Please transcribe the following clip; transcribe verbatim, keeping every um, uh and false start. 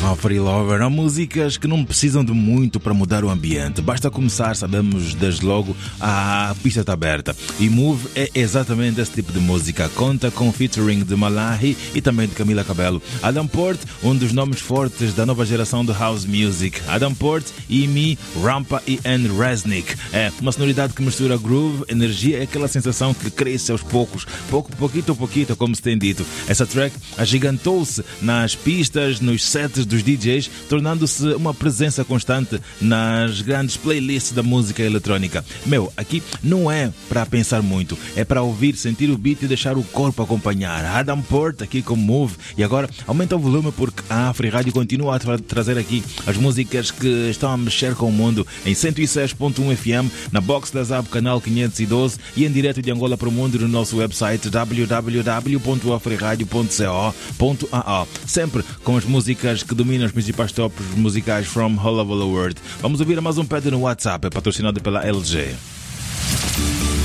Free Lover, há músicas que não precisam de muito para mudar o ambiente. Basta começar, sabemos desde logo, a pista está aberta. E Move é exatamente esse tipo de música. Conta com featuring de Malahi e também de Camila Cabello. Adam Port, um dos nomes fortes da nova geração de House Music. Adam Port, Imi, Rampa e Anne Resnick. É uma sonoridade que mistura groove, energia, é aquela sensação que cresce aos poucos, pouco, pouquito a pouquito, como se tem dito. Essa track agigantou-se nas pistas, nos sets dos D Js, tornando-se uma presença constante nas grandes playlists da música eletrónica. Meu, aqui não é para pensar muito, é para ouvir, sentir o beat e deixar o corpo acompanhar. Adam Port aqui com Move. E agora aumenta o volume porque a Afri Rádio continua a tra- trazer aqui as músicas que estão a mexer com o mundo em cento e seis ponto um F M, na box da Zap canal quinhentos e doze e em direto de Angola para o mundo no nosso website w w w ponto afriradio ponto co ponto a o. Sempre com as músicas que dominam os principais tops musicais from all over the world. Vamos ouvir mais um pad no WhatsApp, é patrocinado pela L G.